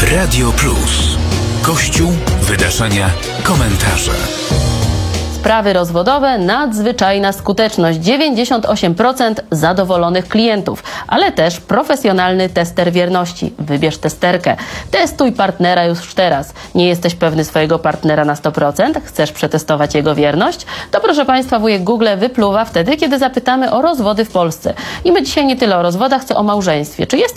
Radio Plus. Kościół, wydarzenia, komentarze. Sprawy rozwodowe, nadzwyczajna skuteczność, 98% zadowolonych klientów, ale też profesjonalny tester wierności. Wybierz testerkę. Testuj partnera już teraz. Nie jesteś pewny swojego partnera na 100%? Chcesz przetestować jego wierność? To proszę Państwa, wujek Google wypluwa wtedy, kiedy zapytamy o rozwody w Polsce. I my dzisiaj nie tyle o rozwodach, co o małżeństwie. Czy jest